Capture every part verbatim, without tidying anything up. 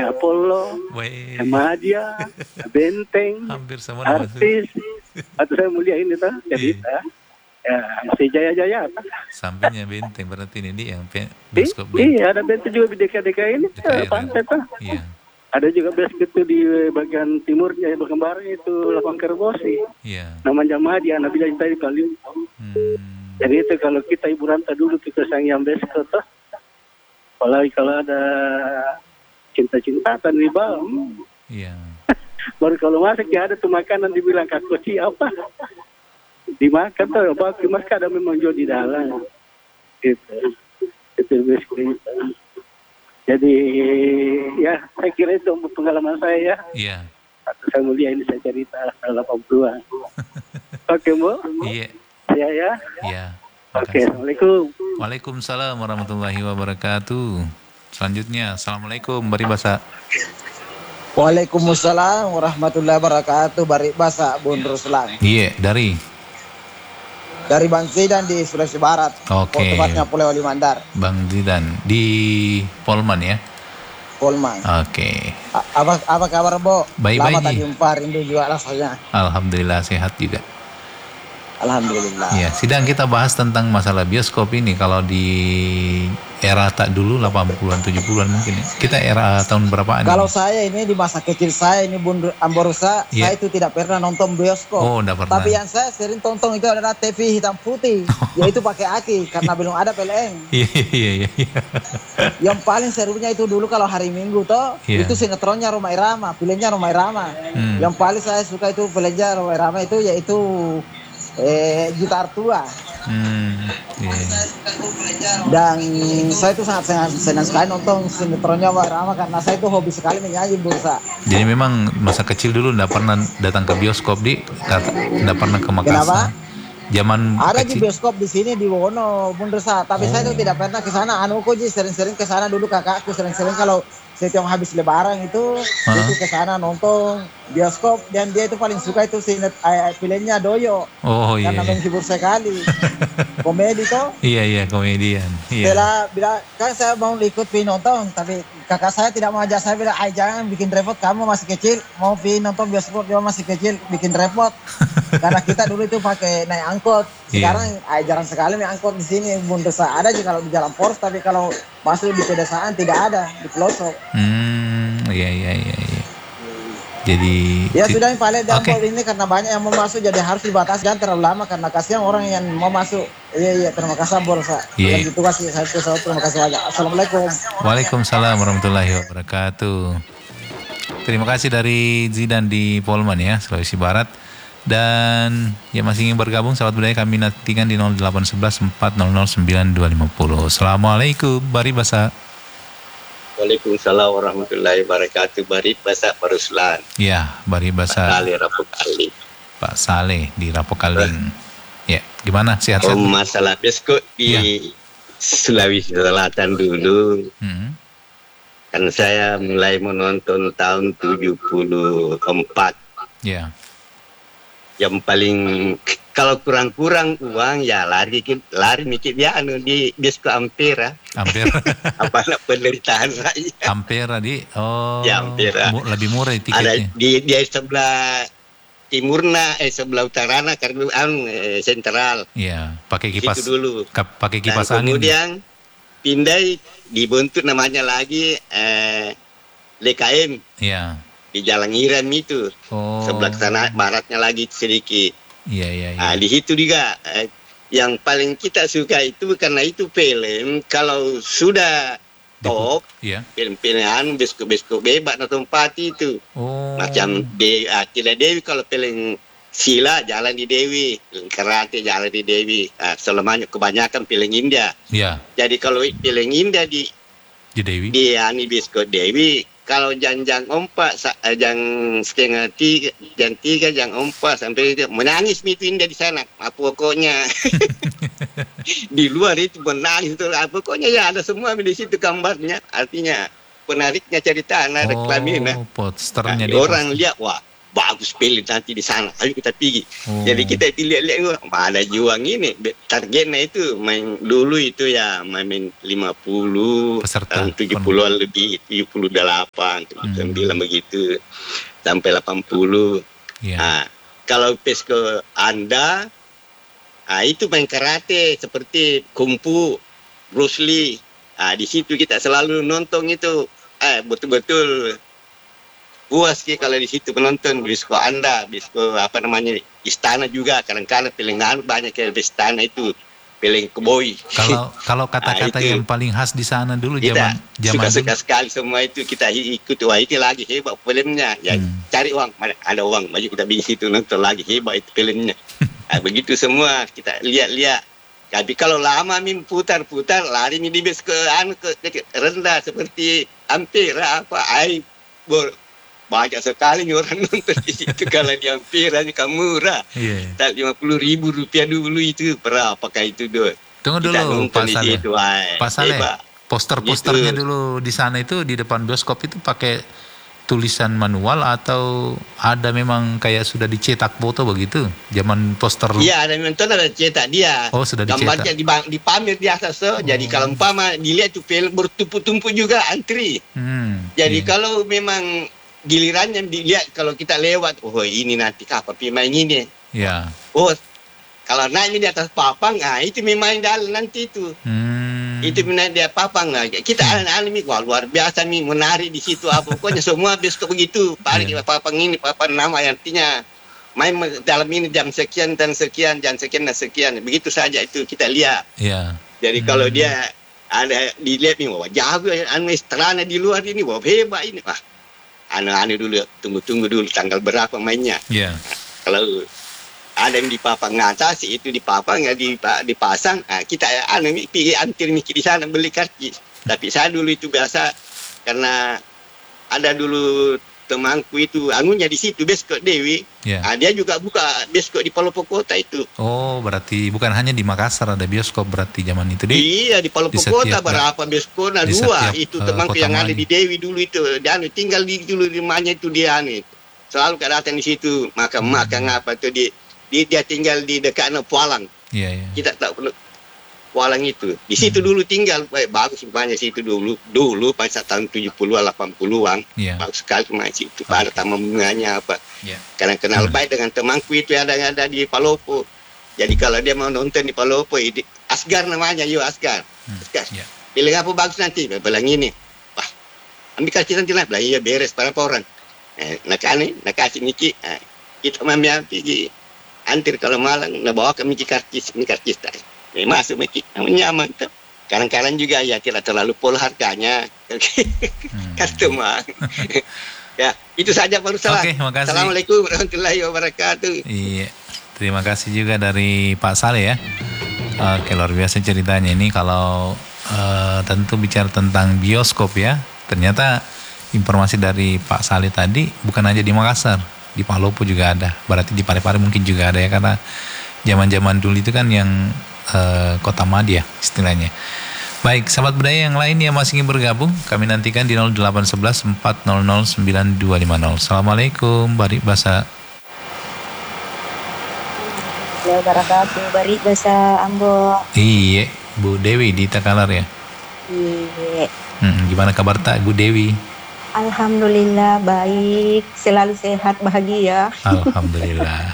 Apollo, Weh. Madia, Benteng, Hampir semua nama artis. Atau saya mulia ini tuh cerita. Ya, si Jaya-Jaya. sampingnya Benteng berarti ini dia yang pe- I- bioskop Benteng. Iya, ada Benteng juga di D K D K ini. D K R, Ya, pantai tuh. Iya. Ada juga bioskop itu di bagian timurnya, bagian barat itu Lapang Kerbosi. Iya. Namanya Madia, Nabi Jaya tadi paling. Hmm. Jadi itu kalau kita ibu ranta dulu kita sang yang bioskop tuh. Apalagi kalau ada cinta-cintaan di bawah. Iya. Baru kalau masak ya ada tuh makanan dibilang kakoci apa. Dimakan tuh, apa mas ada memang jual di dalam. Gitu. Itu bioskop. Jadi ya saya kira itu pengalaman saya ya. Iya. Saya mulia ini saya cerita delapan puluhan. Oke Bu. Iya. Ya ya. Iya. Oke, Makasih. Assalamualaikum. Waalaikumsalam warahmatullahi wabarakatuh. Selanjutnya, Assalamualaikum Bari Basa. Waalaikumsalam warahmatullahi wabarakatuh. Bari Basa Bun Ruslan. Iya, dari. Dari Bang Zidan di Sulawesi Barat. Oke. Tepatnya Pulau Mandar. Bang Zidan di Polman ya. Polman. Oke. A- apa apa kabar Bo? Baik-baik, Lama tak Ji. jumpa, rindu juga rasanya. Alhamdulillah sehat juga. Alhamdulillah. Ya, sidang kita bahas tentang masalah bioskop ini. Kalau di era tak dulu delapan puluhan tujuh puluhan mungkin ya. Kita era tahun berapaan? Kalau ini? saya ini di masa kecil saya ini Bun Amborusa, Iya. saya itu tidak pernah nonton bioskop. Oh, enggak pernah. Tapi yang saya sering tonton itu adalah T V hitam putih, yaitu pakai aki karena belum ada P L N. Iya, iya, iya. iya. Yang paling serunya itu dulu kalau hari Minggu toh, Iya. itu sinetronnya Roma Irama, filmnya Roma Irama. Hmm. Yang paling saya suka itu filmnya Roma Irama itu yaitu eh, Gitar Tua. Hmm, iya. Dan saya itu sangat sangat senang sekali nonton sinetronnya Roma Irama karena saya itu hobi sekali menyanyi bursa. Jadi memang masa kecil dulu enggak pernah datang ke bioskop di, enggak pernah ke Makassar. Kenapa? Zaman Ada di kecil. bioskop di sini di Wono, Bundesa. Tapi saya itu tidak pernah ke sana. Anu kok Ji, sering-sering ke sana dulu kakakku sering-sering kalau setiap habis lebaran itu Hah? itu ke sana nonton bioskop dan dia itu paling suka itu sinet eh, filmnya Doyo. Oh iya. Karena menghibur sekali. Komedi toh. Iya, iya, komedian. Iya. Setelah bila kan saya mau ikut pergi nonton tapi kakak saya tidak mau ajak saya bilang, "Ay jangan bikin repot, kamu masih kecil, mau pergi nonton bioskop dia masih kecil, bikin repot." Karena kita dulu itu pakai naik angkot. Sekarang ay, jarang sekali naik angkot di sini Bundesa. Ada sih kalau di jalan Poros tapi kalau masuk di pedesaan tidak ada di pelosok. Hmm, iya, iya, iya, iya. Jadi Ya ti- sudah yang paling Oke. dampol ini karena banyak yang mau masuk jadi harus dibatasi jangan terlalu lama karena kasihan orang yang mau masuk. Iya iya terima kasih Borsa. Iya. Yang itu kasih saya saya terima kasih banyak. Assalamualaikum. Waalaikumsalam warahmatullahi wabarakatuh. Terima kasih dari Zidan di Polman ya, Sulawesi Barat. Dan yang masih ingin bergabung sahabat budaya kami nantikan di nol delapan satu satu empat nol nol sembilan dua lima nol. Assalamualaikum Bari Basa. Waalaikumsalam warahmatullahi wabarakatuh. Bari Basa Ruslan. Ya, Bari Basa Kali Rapu Kali. Pak Saleh di Rapokaling. Ya, gimana Oh, sehat-sehat? masalah bioskop di Ya. Sulawesi Selatan dulu. Hmm. Kan saya mulai menonton tahun tujuh puluh empat. Ya. Yang paling kalau kurang-kurang uang ya lari lari mikir ya anu di bioskop Ampera. Hampir Apa nak penderitaan saya. hampir tadi. Oh. Ya, Ampera. mu- lebih murah Ada tiketnya. di di sebelah timurna eh sebelah utarana karena anu eh, sentral. Iya, pakai Itu kipas. dulu. ka- pakai Dan kipas angin. kemudian pindah dibentuk namanya lagi eh, D K M Iya. di Jalan Iran itu. Oh. Sebelah sana baratnya lagi sedikit. Iya, iya, iya. Nah, di situ juga eh, yang paling kita suka itu karena itu film kalau sudah top Iya. film-filman bioskop-bioskop bebas nonton party itu. Oh. Macam De ah, Tila Dewi kalau film Sila jalan di Dewi, karate jalan di Dewi. Ah, selamanya kebanyakan film India. Iya, Jadi kalau film India di di Dewi. di ani bioskop Dewi, kalau jang-jang empat, sa- eh, jang setengah tiga, jam tiga, jang empat sampai itu menangis itu India di sana. Ah, pokoknya di luar itu menangis itu. Ah, pokoknya ya ada semua di situ gambarnya. Artinya penariknya cerita anak Oh, reklamnya. Nah, posternya dia orang pasti. lihat wah bagus film nanti di sana, ayo kita pergi. Oh. Jadi kita itu lihat-lihat, mana juang ini, targetnya itu main dulu itu ya main lima puluh, peserta tujuh puluhan lebih, tujuh puluh delapan, Hmm. sembilan begitu, sampai delapan puluh. Iya. Nah, kalau pesko Anda, ah, itu main karate seperti Kung Fu, Bruce Lee. Ah, di situ kita selalu nonton itu, eh betul-betul puas sih kalau di situ penonton. Bisko Anda, bisko apa namanya, istana juga kadang-kadang pelengan banyak kayak istana itu, peleng koboi. Kalau kalau kata-kata Ah, itu. yang paling khas di sana dulu Kita zaman zaman suka-suka dulu. sekali semua itu kita ikut. Wah, itu lagi hebat filmnya. Ya, Hmm. cari uang, mana ada uang, maju kita pergi situ nonton lagi, hebat itu filmnya. Nah, begitu semua kita lihat-lihat. Tapi kalau lama min putar-putar lari mi di bus ke anu ke, ke rendah seperti hampir apa ai bor, banyak sekali nih orang nonton di situ. Kalau di hampir hanya murah. Iya. Tak lima puluh ribu rupiah dulu itu, berapakah itu dulu? Tunggu Kita dulu nonton Pak di Saleh. situ, ay, Pak Saleh, hebat. poster-posternya Gitu. dulu di sana itu di depan bioskop itu pakai tulisan manual atau ada memang kayak sudah dicetak foto begitu? Zaman poster. Iya, ada nonton ada cetak dia. Oh, sudah dicetak. Gambarnya dibang- dipamer di atas. So. Jadi kalau umpama dilihat tuh film bertumpuk-tumpuk juga antri. Hmm. Jadi iya. kalau memang gilirannya dilihat kalau kita lewat, oh ini nanti kapan pemain ini. Ya. Oh, kalau naik di atas papang, ah itu memang dalam nanti itu. Hmm. Itu naik di atas papang. Ah. Kita anak-anak, wah luar biasa nih, menarik di situ. Ah, pokoknya semua bioskop begitu. Paling Iya. papang ini, papang nama yang artinya main dalam ini jam sekian dan sekian, jam sekian dan sekian. Begitu saja itu kita lihat. Ya. Jadi Hmm. kalau dia ada dilihat nih, wah jago anu estrana di luar ini, wah hebat ini. Wah, anu-anu dulu, tunggu-tunggu dulu tanggal berapa mainnya. Ya. Kalau ada yang di papang atas, itu di papang ya di dipasang, nah, kita anu pergi antir mikir di sana beli karcis. Tapi saya dulu itu biasa karena ada dulu temanku itu anunya di situ bioskop Dewi. Ya. Ah, dia juga buka bioskop di Palopo Kota itu. Oh, berarti bukan hanya di Makassar ada bioskop berarti zaman itu deh. Iya di Palopo di setiap- Kota berapa bioskop? Nah di dua setiap, itu eh, temanku kota yang ada Mali. di Dewi dulu itu. Dia anu, tinggal di dulu di rumahnya itu dia anu. Selalu datang di situ makan-makan apa tuh di, di dia tinggal di dekat anu, Pualang. Iya, iya. Kita tak perlu Pualang itu. Di situ dulu tinggal. Baik, bagus banyak situ dulu. Dulu pas tahun tujuh puluhan delapan puluhan. Iya. Bagus sekali rumah situ. Ada taman bunganya apa. Iya. Karena kenal Hmm. baik dengan temanku itu yang ada, yang ada di Palopo. Jadi kalau dia mau nonton di Palopo, ini Asgar namanya, yo Asgar. Hmm. Asgar. Iya. Pilih apa bagus nanti? Bilang ini. Wah, ambil kasih nanti lah. Bilang iya beres berapa orang. Eh, nak ane, nak kasih Miki. Eh, kita mamia pergi antir kalau malang, nak bawa ke Miki karcis, ini karcis tak. Eh, masuk Miki, nyaman tuh. Kadang-kadang juga ya tidak terlalu pol harganya. Hmm. Customer. Ya, itu saja baru salah. Oke, makasih. Assalamualaikum warahmatullahi wabarakatuh. Iya, terima kasih juga dari Pak Saleh ya. Oke, luar biasa ceritanya ini. Kalau eh, tentu bicara tentang bioskop ya, ternyata informasi dari Pak Saleh tadi bukan hanya di Makassar, di Palopo juga ada. Berarti di Parepare mungkin juga ada ya, karena zaman-zaman dulu itu kan yang eh, kota Madia istilahnya. Baik, sahabat budaya yang lain yang masih ingin bergabung, kami nantikan di nol delapan satu satu empat nol nol sembilan dua lima nol. Assalamualaikum, Bari Basa. Wabarakatuh, bari bahasa Ambo. Iya, Bu Dewi di Takalar ya. Iya. Hmm, gimana kabar tak Bu Dewi? Alhamdulillah baik, selalu sehat bahagia. Alhamdulillah.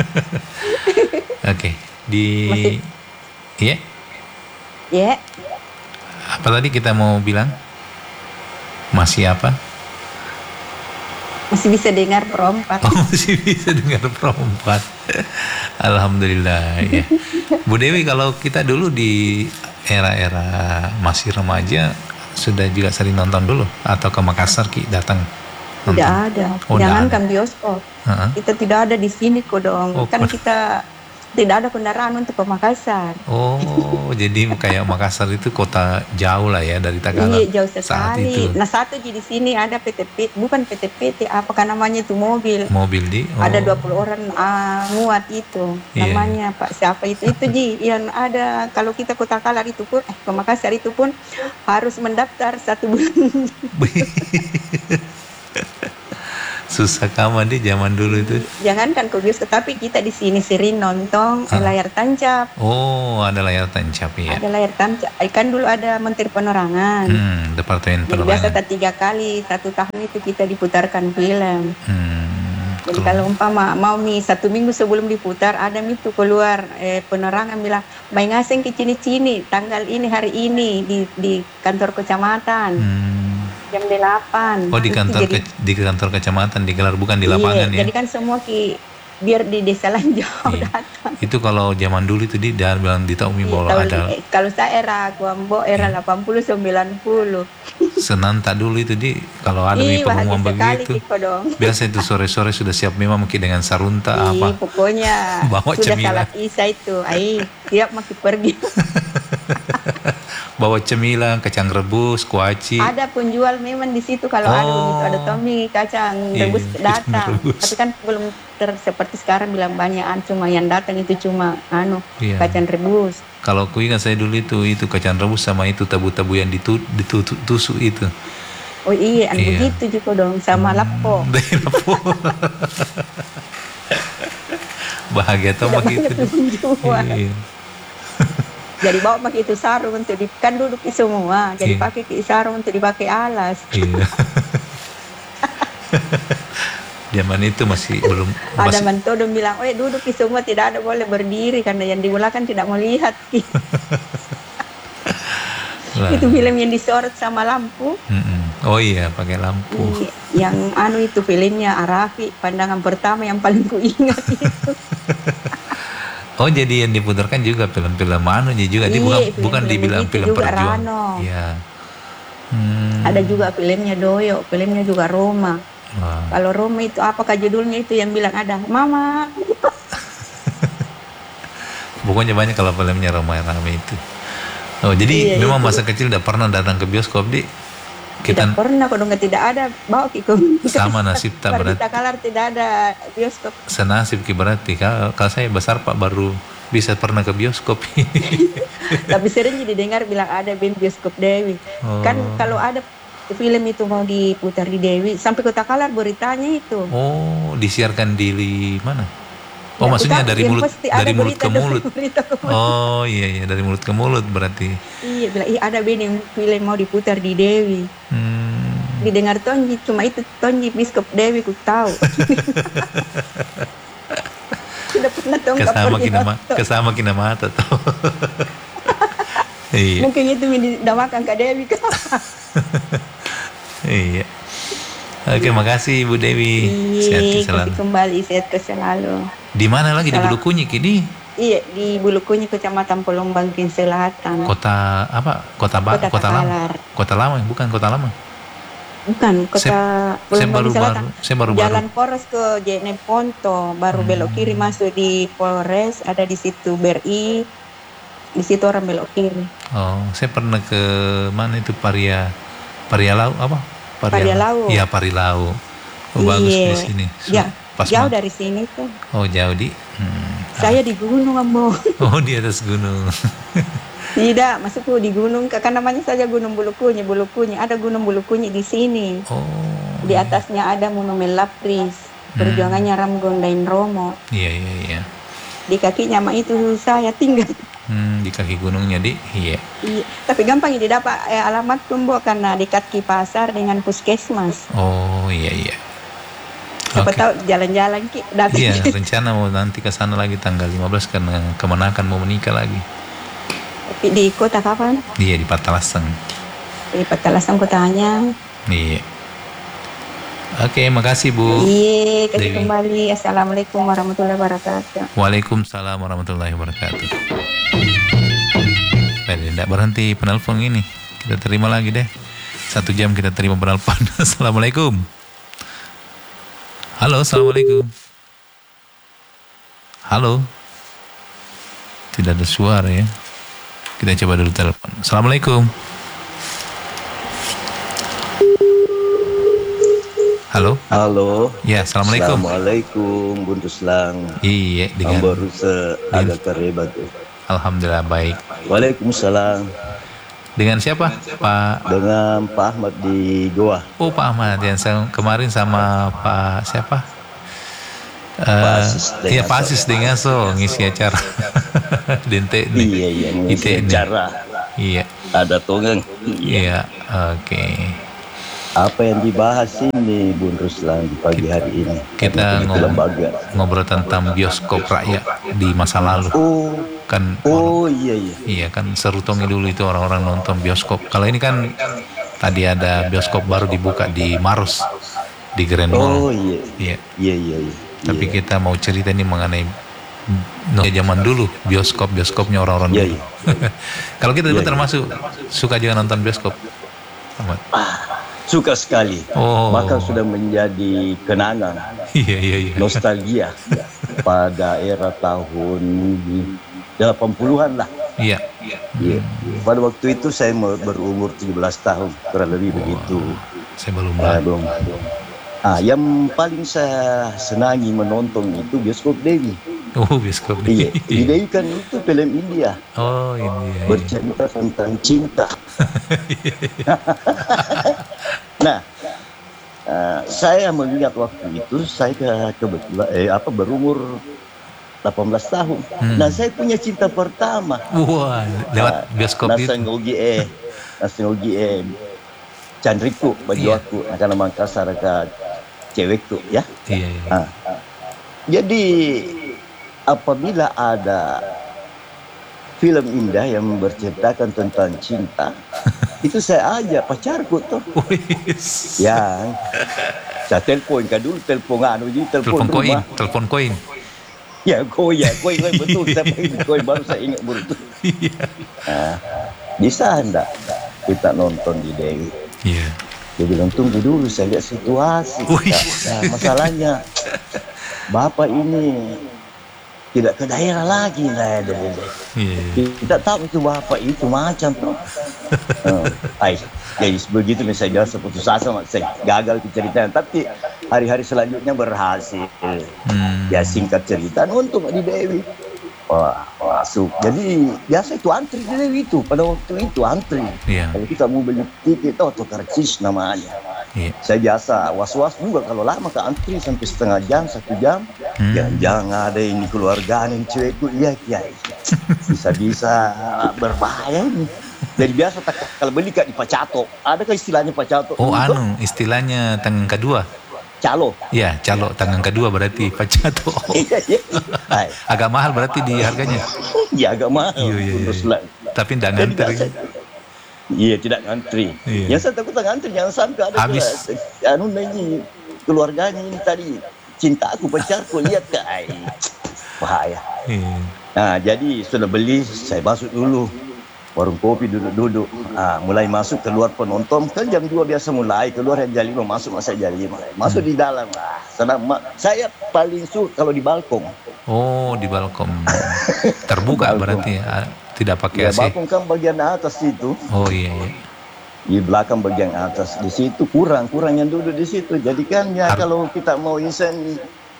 Oke, di Masih- iya, Ya, apa tadi kita mau bilang? Masih apa? masih bisa dengar perompak. Oh, masih bisa dengar perempat. Alhamdulillah ya. Bu Dewi, kalau kita dulu di era-era masih remaja sudah juga sering nonton dulu atau ke Makassar Ki datang nonton? Tidak ada. Oh, tidak Jangankan ada. bioskop. Heeh. Kita tidak ada di sini kok dong. Oh, Kan kok- kita tidak ada kendaraan untuk ke Makassar. Oh, jadi kayak Makassar itu kota jauh lah ya dari Tagalar. Iya, jauh saat sekali. itu. Nah, satu di sini ada P T P, bukan P T P T, apakah namanya itu mobil. Mobil di oh. Ada dua puluh orang ah, muat itu. Iya, Namanya Pak siapa itu? Itu Ji yang ada kalau kita Kota Kalar itu pun eh ke Makassar itu pun harus mendaftar satu bulan. Susah kamu di zaman dulu itu. Jangankan ke bioskop, tapi kita di sini sering nonton Ah. layar tancap. Oh, ada layar tancap ya. Ada layar tancap. Kan dulu ada Menteri Penerangan. Hmm, Departemen Jadi biasa Penerangan. tak tiga kali satu tahun itu kita diputarkan film. Hmm, Jadi keren. kalau umpama mau mi satu minggu sebelum diputar ada mi itu keluar eh, penerangan bilang main ngaseng ke cini-cini tanggal ini hari ini di di kantor kecamatan Hmm. jam delapan. Oh, di Itu kantor jadi, ke- di kantor kecamatan digelar, bukan di iya, lapangan ya. jadi kan semua ki biar di desa lain jauh Iya. datang. Itu kalau zaman dulu itu di dia bilang di Taumi Iya, bahwa kalau, ada eh, kalau saya era Kuambo era delapan puluh sembilan puluh. senanta dulu itu di kalau ada Ih, mi pengumuman bahagia sekali begitu. Kiko dong. Biasa itu sore-sore sudah siap memang mungkin dengan sarunta Ih, apa. pokoknya Bawa sudah cemilan. salat isya itu. Ai, siap makin pergi. Bawa cemilan, kacang rebus, kuaci. Ada penjual memang di situ kalau ada Oh. begitu ada Tommy kacang Iya, rebus kacang datang. rebus. Tapi kan belum ter seperti sekarang bilang banyak cuma yang datang itu cuma anu Iya. kacang rebus. Kalau aku ingat saya dulu itu itu kacang rebus sama itu tabu-tabu yang ditu, ditusuk itu. Oh iya, anu Iya. begitu juga dong sama lapo. Dari lapo. Bahagia tau Tidak begitu. banyak penjual. Iya. Jadi bawa pakai itu sarung untuk di, kan duduk di semua. Jadi Iya. pakai ke sarung untuk dipakai alas. Iya. Zaman itu masih belum Ada masih, mantodom bilang, oh duduk di semua tidak ada boleh berdiri karena yang di belakang tidak mau lihat. lah. Itu film yang disorot sama lampu. Mm-mm. Oh iya, pakai lampu. Iya, yang anu itu filmnya Arafi, pandangan pertama yang paling kuingat itu. Oh, jadi yang diputarkan juga film-film anu juga. Dia Iya, bukan film-film bukan dibilang begitu film juga, perjuang. Rano. Iya. Hmm. Ada juga filmnya Doyo, filmnya juga Roma. Wah. Kalau Roma itu apakah judulnya itu yang bilang ada Mama. Pokoknya banyak kalau filmnya ramai-ramai itu. Oh, jadi Iya, memang itu. masa kecil tidak pernah datang ke bioskop, Di. Kita Tidak pernah kalau nggak tidak ada bawa Kiko. sama nasib tak Baru berarti. kita kalar tidak ada bioskop. Senasib ki berarti. Kalau, kalau saya besar Pak baru bisa pernah ke bioskop. Tapi sering jadi dengar bilang ada band bioskop Dewi. Oh. Kan kalau ada film itu mau diputar di Dewi sampai kota kalar beritanya itu. Oh, disiarkan di li- mana? Oh, Nggak maksudnya tahu, dari yang mulut pasti dari ada mulut berita ke dong, mulut. berita ke mulut. Oh, iya iya, dari mulut ke mulut berarti. Iya bilang iya ada band yang film mau diputar di Dewi. Hmm. Didengar Tonji cuma itu Tonji bioskop Dewi ku tahu. Sudah pernah tongkap Kesama pergi kina ma- nonton. kesama kina mata tuh. Iya. Mungkin itu yang didamakan ke Dewi kan. Iya. Oke, makasih Ibu Dewi. Sehat Iya, selalu. kasih kembali sehat ke selalu. Di mana lagi di Salam. Bulukunyi Kini? Iya di Bulukunyi Kecamatan Polombang Kin Selatan. Kota apa? Kota ba- Kota Kota Lama. Takalar. Kota Lama, bukan Kota Lama. Bukan kota saya Polombang baru Kin Selatan. baru saya baru Jalan baru. Polres ke Jene Ponto, baru belok kiri masuk di Polres, ada di situ B R I. Di situ orang belok kiri. Oh, saya pernah ke mana itu Paria Parialau apa? Parialau. Iya, Parilau. Oh, bagus Iya. di sini. Ya, Pas jauh ma- dari sini tuh. Oh, jauh di. Hmm. Saya di gunung, Ambo. Oh, di atas gunung. Tidak, masukku di gunung, kan namanya saja Gunung Bulukunyi, Bulukunyi. Ada Gunung Bulukunyi di sini. Oh. Di atasnya ada Monumen Lapris, perjuangannya Ramgon dan Romo. Iya, iya, iya. Di kakinya mah itu saya tinggal. Hmm, di kaki gunungnya, Di. Iya. Iya, tapi gampang ini dapat eh, alamat Tumbo karena di kaki pasar dengan puskesmas. Oh, iya, iya. Siapa Oke. tahu jalan-jalan ki datang. Iya, rencana mau nanti ke sana lagi tanggal lima belas karena kemenakan mau menikah lagi. Tapi di kota kapan? Iya, di Patalasang. Di Petalasang kotanya. Iya. Oke, makasih Bu. Iya, kasih Dewi. kembali. Assalamualaikum warahmatullahi wabarakatuh. Waalaikumsalam warahmatullahi wabarakatuh. Tidak berhenti penelpon ini. Kita terima lagi deh. Satu jam kita terima penelpon. Assalamualaikum. Halo, assalamualaikum. Halo. Tidak ada suara ya. Kita coba dulu telepon. Assalamualaikum. Halo. Halo. Ya, assalamualaikum. Assalamualaikum, Buntu Selang. Iya, dengan Ambar Rusa agak terhebat tuh. alhamdulillah baik. Waalaikumsalam. Dengan siapa? Pak dengan Pak Ahmad di Goa. Oh, Pak Ahmad yang saya kemarin sama Pak siapa? Pak Asis Uh, iya, Pak Dengaso. Asis Dengaso ngisi acara. Dente nih. Iya, iya, ngisi I T nih. acara. Iya. Ada tongeng. Iya, oke. Apa yang dibahas ini Bung Ruslan di pagi hari ini? Kita Itu ngob- lembaga. ngobrol tentang bioskop rakyat di masa lalu. Oh, Kan oh iya iya. iya kan seru tongi dulu itu orang-orang nonton bioskop. Kalau ini kan tadi ada bioskop baru dibuka di Maros di Grand Mall. Oh iya. Iya. Iya iya iya. Tapi Iya. kita mau cerita ini mengenai no, zaman dulu bioskop bioskopnya orang-orang Iya, dulu. iya. Kalau kita dulu Iya, iya. termasuk suka juga nonton bioskop. Ahmad. Suka sekali. Oh. Bahkan sudah menjadi kenangan, Iya iya iya. nostalgia pada era tahun delapan puluhan lah. Iya. Iya. Pada waktu itu saya berumur tujuh belas tahun, kurang lebih begitu. Saya belum Ah, mulai. belum. Ah, yang paling saya senangi menonton itu bioskop Dewi. Oh, bioskop. Iya, di Dewi kan itu film India Oh, ini ya. bercerita tentang cinta. Nah, ah, saya mengingat waktu itu saya ke, kebetulan eh apa berumur delapan belas tahun. Hmm. Nah, saya punya cinta pertama. Wah, lewat Ah, bioskop itu. Nasangogi eh, Nasangogi eh, Chandriku baju Iya. aku karena Makassar ke cewek tuh ya. Iya, iya. Ah. Jadi apabila ada film indah yang berceritakan tentang cinta, itu saya ajak pacarku tuh. Wis. Yang saya telepon kan dulu telepon anu jadi telepon Telepon koin, rumah. telepon koin. Ya koi ya koi koi betul saya pakai koi baru saya ingat betul. Iya. Nah, bisa enggak kita nonton di Dewi? Iya. Dia bilang tunggu dulu saya lihat situasi. Wih. Nah, masalahnya bapak ini tidak ke daerah lagi lah dia bilang. Iya. Kita tahu itu bapak itu macam tuh. uh, ay, jadi begitu misalnya saya putus asa saya gagal ke ceritanya tapi hari-hari selanjutnya berhasil. Hmm. Ya singkat cerita nonton di Dewi. Wah, masuk. Jadi biasa itu antri di Dewi itu pada waktu itu antri. Iya. Kalau kita mau beli tiket itu atau karcis namanya. Iya. Saya biasa was-was juga kalau lama ke antri sampai setengah jam, satu jam. Hmm. Jangan ada ini keluarga yang cewekku, iya kiai. Bisa-bisa berbahaya ini. Jadi biasa tak, kalau beli kak di Pacato, adakah istilahnya Pacato? Oh, anu istilahnya tangan kedua. Calo. Ya, calo tangan kedua berarti pacato. Iya, iya. Hai. Agak mahal berarti di harganya. Ya agak mahal. Iya, iya, iya. Terus lah. Tapi enggak Jadi ngantri. biasa- Iya tidak ngantri. Iya. Yang saya takut ngantri jangan sampai ada Habis. pula, anu ini keluarganya ini tadi cinta aku pacarku lihat ke ai. Bahaya. Iya. Nah jadi sudah beli saya masuk dulu warung kopi duduk-duduk. Ah mulai masuk keluar penonton kan jam dua biasa mulai keluar yang jam lima masuk masa jam lima masuk di dalam. Ah senang ma- saya paling suka kalau di balkon. Oh, di balkon. Terbuka Balkon. berarti ya. Tidak pakai Ya, A C. balkon kan bagian atas itu. Oh iya, iya. Di belakang bagian atas di situ kurang kurang yang duduk di situ jadi kan ya Har- kalau kita mau insen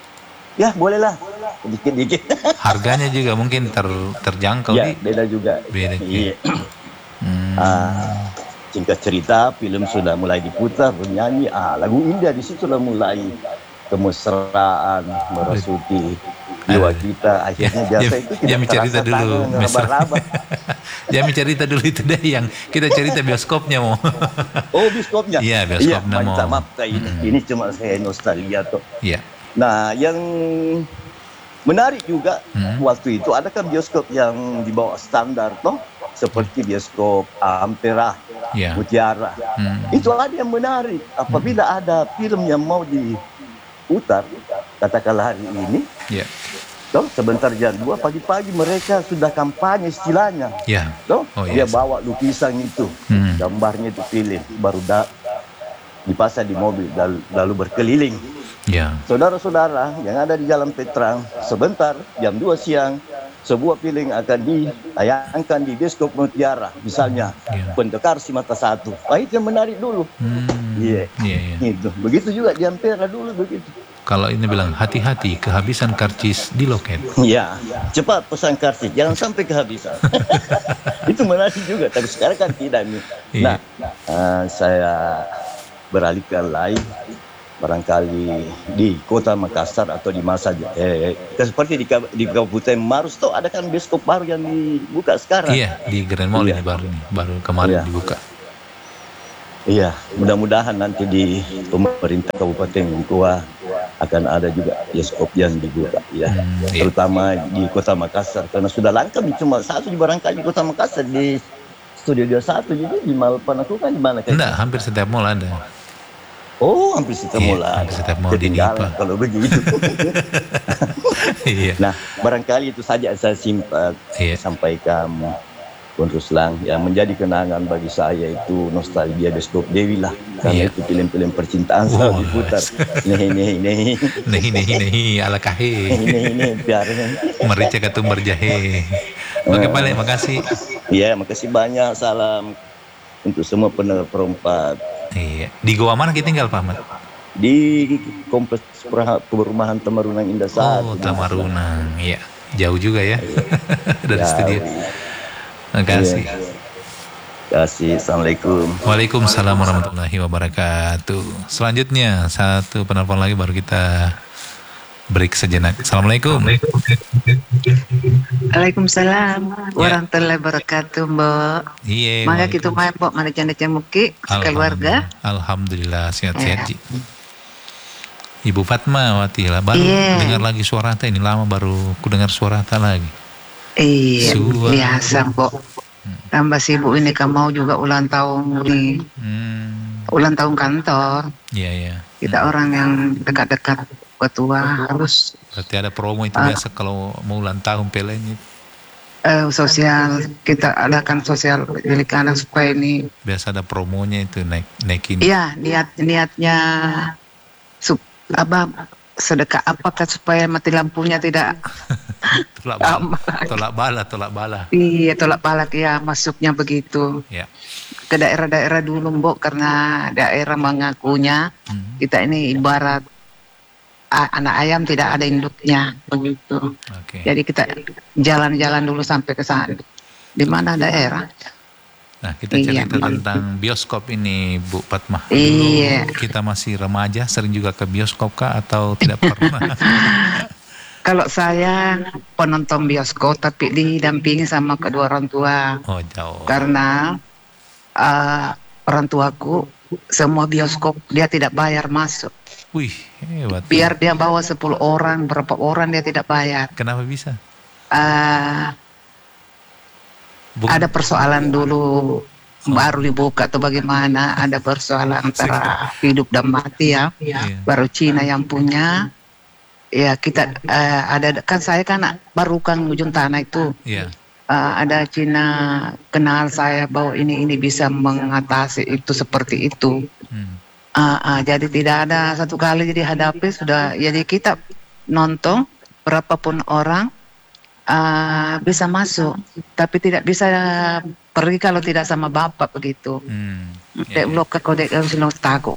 ya bolehlah dikit-dikit Harganya juga mungkin ter, terjangkau ya nih. beda juga Beda, iya. Hmm. Ah, singkat cerita film sudah mulai diputar bernyanyi ah lagu India di situ sudah mulai kemesraan merasuki jiwa kita akhirnya Ya, biasa ya, itu ya, cerita terasa dulu, tangan Mister. ngeraba-raba. Jangan cerita dulu itu deh yang kita cerita bioskopnya mau. Oh bioskopnya Iya, bioskopnya minta mau. maaf ini, ini cuma saya nostalgia tuh. Iya. Nah, yang menarik juga Hmm. waktu itu ada kan bioskop yang di bawah standar toh, seperti bioskop Ampera, Iya. Mutiara. Hmm. Itu ada yang menarik. Apabila ada film yang mau diputar, katakanlah hari ini, Iya. toh sebentar jam dua pagi-pagi mereka sudah kampanye istilahnya. Iya. Toh, Oh, dia yes. bawa lukisan itu, Hmm. gambarnya itu film, baru da- dipasang di mobil lalu, lalu berkeliling. Iya. Saudara-saudara yang ada di Jalan Petrang, sebentar jam dua siang sebuah film akan ditayangkan di bioskop Mutiara, misalnya Iya. Pendekar Si Mata Satu. Wah, itu yang menarik dulu. Hmm. Iya. Iya, iya. Itu. Begitu juga di Ampera dulu begitu. Kalau ini bilang hati-hati kehabisan karcis di loket. Ya, cepat pesan karcis, jangan sampai kehabisan. Itu menarik juga, tapi sekarang kan tidak nih. Iya. Nah, uh, saya beralih ke lain, barangkali di kota Makassar atau di masa eh, seperti di, di Kabupaten Maros tuh ada kan bioskop baru yang dibuka sekarang. Iya, di Grand Mall Iya. ini baru nih, baru kemarin Iya. dibuka. Iya, mudah-mudahan nanti di pemerintah Kabupaten Goa akan ada juga bioskop yang dibuka, ya. Hmm, iya. Terutama di kota Makassar, karena sudah langka cuma satu di barangkali di kota Makassar di Studio dua puluh satu, jadi di Malpan aku kan di mana kan? Enggak, hampir setiap mall ada. Oh, hampir setiap Iya, mall ada. hampir setiap mall di Ketinggalan Nipa. kalau begitu. Iya. Nah, barangkali itu saja saya simpan Iya. sampaikan Bung Ruslan, yang menjadi kenangan bagi saya itu nostalgia bioskop Dewi lah, karena Iya. itu film-film percintaan Oh, selalu diputar. Nih nih nih Nih nih nih ala kahe. nih nih biar. Merica ketumbar jahe. Oke, Pak, makasih. Iya, makasih banyak, salam untuk semua pendengar perempat Iya. Di Goa mana kita tinggal, Pak Ahmad? di kompleks Peraha- perumahan Tamarunang Indah Oh, satu. Tamarunang. Iya. Jauh juga ya dari Ya, studio. Makasih. kasih. Assalamualaikum. Waalaikumsalam warahmatullahi wabarakatuh. Selanjutnya satu penelpon lagi baru kita break sejenak. Assalamualaikum. Waalaikumsalam warahmatullahi wabarakatuh, Mbak. Iya. Mangga kita main Mbak, mana canda muki keluarga. Alhamdulillah sehat-sehat, Ji. Ibu Fatma Wati lah baru Iya. dengar lagi suara ta, ini lama baru ku dengar suara ta lagi. Iya, Suara. biasa Mbak. Tambah sibuk ini kamu mau juga ulang tahun nih, Hmm. ulang tahun kantor. Iya, iya. Kita orang yang dekat-dekat ketua harus Berarti ada promo itu Ah. biasa kalau mau ulang tahun P L N itu. eh, sosial, kita adakan sosial milik anak supaya ini. Biasa ada promonya itu naik naikin. Iya, niat niatnya sup, apa sedekah apakah supaya mati lampunya tidak Tolak bala, tolak bala, tolak bala. iya tolak balak ya masuknya begitu Ya. ke daerah-daerah dulu Mbok, karena daerah mengakunya Hmm. kita ini ibarat a- anak ayam tidak ada induknya begitu. Oke. Jadi kita jalan-jalan dulu sampai ke sana. Di mana daerah? Nah, kita Iya, cerita Mbak. tentang bioskop ini, Bu Fatmah. Iya. Dulu kita masih remaja, sering juga ke bioskop kah atau tidak pernah? Kalau saya penonton bioskop tapi didampingi sama kedua orang tua. Oh, jauh. Karena uh, orang tuaku semua bioskop dia tidak bayar masuk. Wih, hebat. Biar dia bawa sepuluh orang, berapa orang dia tidak bayar. Kenapa bisa? Uh, Bukan- ada persoalan dulu baru dibuka atau bagaimana, ada persoalan antara hidup dan mati ya. Iya. Baru Cina yang punya. Ya kita uh, ada kan saya kan baru kan ujung tanah itu. Iya. Uh, ada Cina kenal saya bahwa ini ini bisa mengatasi itu seperti itu. Hmm. Uh, uh, jadi tidak ada satu kali jadi hadapi sudah. Jadi kita nonton berapapun orang uh, bisa masuk, tapi tidak bisa pergi kalau tidak sama bapak begitu. Hmm. Dek blok ke kode harus tahu.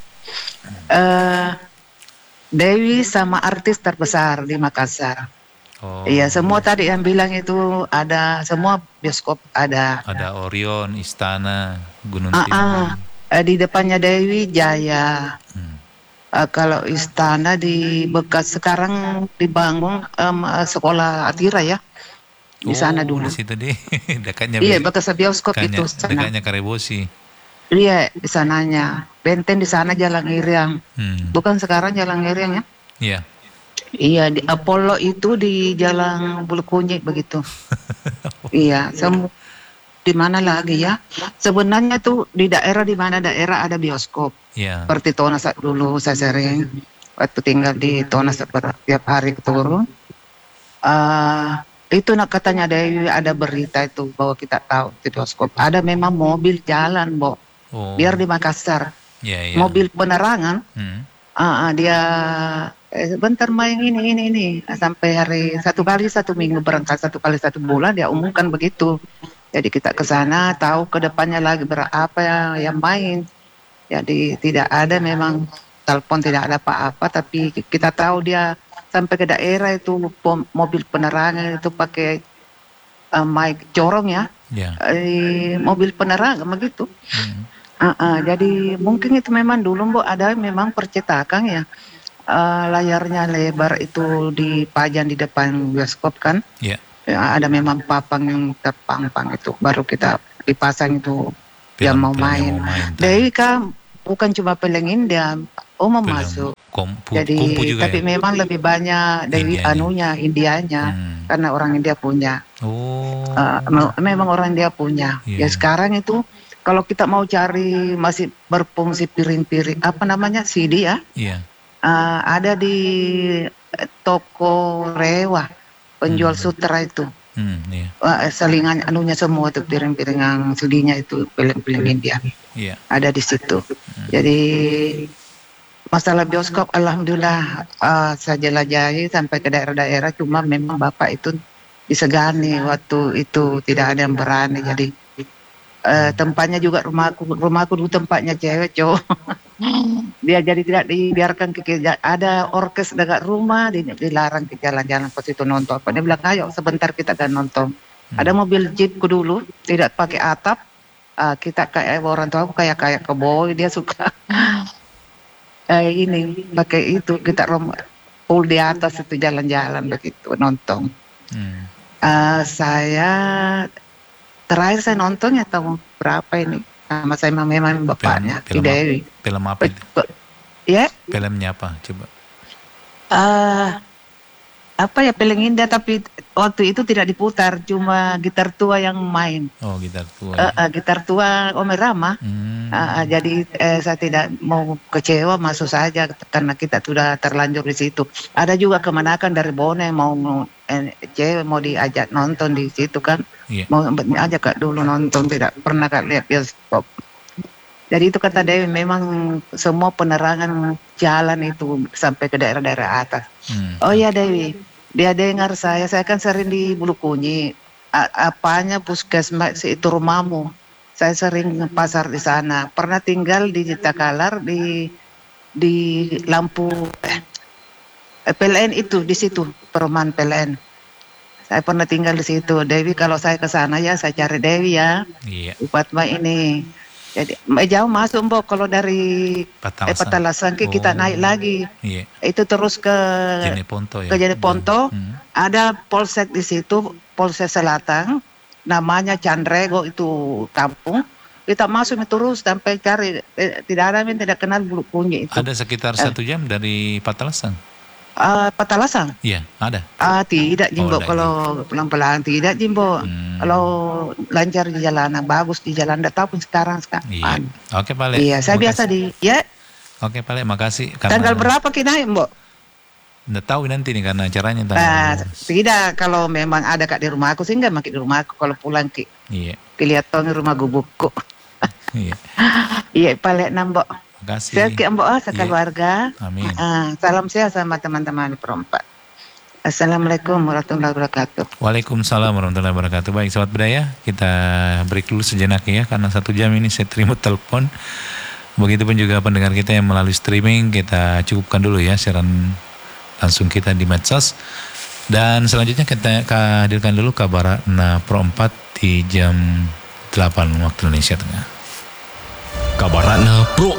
Eh Dewi sama artis terbesar di Makassar. Oh. Iya, semua tadi yang bilang itu ada, semua bioskop ada. Ada Orion, Istana, Gunung Ah, Timbang. ah. Eh, di depannya Dewi Jaya. Hmm. Eh, kalau istana di bekas sekarang dibangun em, eh, sekolah Atira ya. Di sana Oh, dulu. Di situ deh, dekatnya. Iya, Be- bekas bioskop dekatnya, itu sana. dekatnya Karebosi. Iya, di sananya. Benteng di sana Jalan Iriang. Hmm. Bukan sekarang Jalan Iriang ya? Iya. Iya, di Apollo itu di Jalan Bulu Kunyit begitu. Iya, sem- di mana lagi ya? Sebenarnya tuh di daerah di mana daerah ada bioskop. Iya. Seperti Tonas dulu saya sering waktu tinggal di Tonas tiap hari turun. Ah, itu nak katanya ada ada berita itu bahwa kita tahu di bioskop ada memang mobil jalan, Bo. Oh. Biar di Makassar Iya, iya. mobil penerangan. Hmm. Ah, ah, dia eh, bentar main ini ini ini sampai hari satu kali satu minggu berangkat satu kali satu bulan dia umumkan begitu. Jadi kita ke sana tahu ke depannya lagi berapa ya yang main. Jadi tidak ada memang telepon tidak ada apa-apa, tapi kita tahu dia sampai ke daerah itu pom- mobil penerangan itu pakai uh, mic corong ya, Ya. eh, mobil penerangan begitu. Hmm. Uh, uh, jadi mungkin itu memang dulu Bu ada memang percetakan ya, uh, layarnya lebar itu dipajang di depan bioskop kan. Ya. Ya, ada memang papang yang terpampang itu baru kita dipasang itu yang mau Film-film yang main. mau main tadi. Dewi kan bukan cuma film India, umum Film masuk. kompu, Jadi kumpu juga tapi ya. memang lebih banyak dari Indianya. anunya Indianya Hmm. karena orang India punya. Oh. Uh, me- memang orang India punya. Iya. Ya sekarang itu kalau kita mau cari masih berfungsi piring-piring apa namanya C D ya, Iya. uh, ada di eh, toko Rewa penjual Hmm. sutra itu. Hmm, iya. Uh, selingan anunya semua itu piring-piring yang C D-nya itu film-film India Iya. ada di situ. Jadi masalah bioskop alhamdulillah uh, saya jelajahi sampai ke daerah-daerah, cuma memang Bapak itu disegani waktu itu tidak ada yang berani. Jadi uh, tempatnya juga rumahku, rumahku dulu tempatnya cewek cowok. Dia jadi tidak dibiarkan ke ke- ada orkes dekat rumah, di- dilarang ke jalan-jalan pas itu nonton. Dia bilang ayo sebentar kita akan nonton. Ada mobil jeepku dulu tidak pakai atap. Ah, kita kayak orang tua aku kayak kayak keboy, dia suka eh, ini pakai itu kita rom full di atas itu jalan-jalan begitu nonton. Hmm. Ah, saya terakhir saya nonton ya tahun berapa ini sama saya memang bapaknya Film, Ki film, Dewi. apa, film apa itu? Ya, Filmnya apa? Coba. ah, apa ya paling indah tapi waktu itu tidak diputar, cuma gitar tua yang main. Oh, gitar tua. Eh, eh, gitar tua Om Rama. Hmm. Ah, ah, jadi eh, saya tidak mau kecewa, masuk saja karena kita sudah terlanjur di situ. Ada juga kemenakan dari Bone mau eh, cewek mau diajak nonton di situ kan, Iya. mau ajak Kak dulu nonton, tidak pernah Kak lihat bioskop. Jadi itu kata Dewi memang semua penerangan jalan itu sampai ke daerah-daerah atas. Hmm. Oh iya Dewi, dia dengar saya, saya kan sering di Bulukunyi. A- apanya puskesmas itu rumahmu. Saya sering pasar di sana. Pernah tinggal di Jitakalar di di lampu eh, P L N itu di situ perumahan P L N. Saya pernah tinggal di situ. Dewi kalau saya ke sana ya saya cari Dewi ya. Iya. Fatma ini. Jadi eh, jauh masuk Mbok kalau dari eh, Patalasan. Patalasan ke kita Oh. naik lagi. Iya. Itu terus ke Jeneponto ya. ke Jeneponto. Hmm. Ada polsek di situ, Polsek Selatan, namanya Candrego itu kampung. Kita masuk terus sampai cari, eh, tidak ada yang tidak kenal Bulukunyi itu. Ada sekitar satu jam dari Patalasan. Ah, Patalasan? Iya, ada. Ah, tidak Jimbo, Oh, tidak, kalau pelan-pelan tidak Jimbo. Hmm. Kalau lancar di jalanan, bagus di jalan, tidak tahu pun sekarang sekarang. Iya. Oke, Pak Le. Iya, saya biasa Makasih. di, ya, Oke, Pak Le, makasih. tanggal berapa kita naik Mbok? Nggak tahu nanti nih karena acaranya tanggal. Nah, tidak, kalau memang ada Kak di rumah aku, sih enggak makin di rumah aku, kalau pulang ki, Iya. kelihatan rumah gubukku. Iya. Iya, paling nambok. Makasih. Sehat ke Mbok, Iya. sekeluarga. Amin. Ah, salam sehat sama teman-teman di perempat. Assalamualaikum warahmatullahi wabarakatuh. Waalaikumsalam warahmatullahi wabarakatuh. Baik, sobat budaya, kita break dulu sejenak ya, karena satu jam ini saya terima telepon. Begitupun juga pendengar kita yang melalui streaming, kita cukupkan dulu ya siaran langsung kita di medsos. Dan selanjutnya kita hadirkan dulu kabar Nah Pro empat di jam delapan waktu Indonesia Tengah. Kabarana Pro